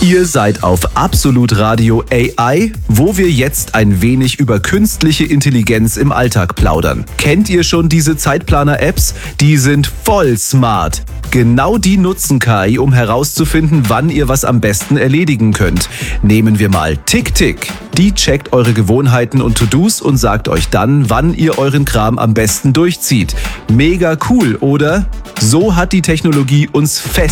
Ihr seid auf Absolut Radio AI, wo wir jetzt ein wenig über künstliche Intelligenz im Alltag plaudern. Kennt ihr schon diese Zeitplaner-Apps? Die sind voll smart. Genau die nutzen KI, um herauszufinden, wann ihr was am besten erledigen könnt. Nehmen wir mal TickTick. Die checkt eure Gewohnheiten und To-Dos und sagt euch dann, wann ihr euren Kram am besten durchzieht. Mega cool, oder? So hat die Technologie uns fest